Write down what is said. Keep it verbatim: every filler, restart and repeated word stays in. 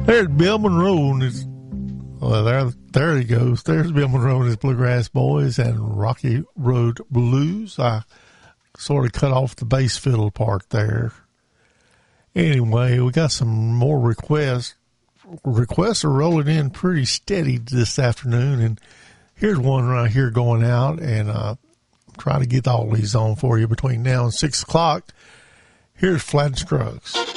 There's Bill Monroe and his, well, there, there he goes. There's Bill Monroe and his Bluegrass Boys and Rocky Road Blues. I sort of cut off the bass fiddle part there. Anyway, we got some more requests. Requests are rolling in pretty steady this afternoon, and here's one right here going out, and uh, try to get all these on for you between now and six o'clock. Here's Flat and Scruggs.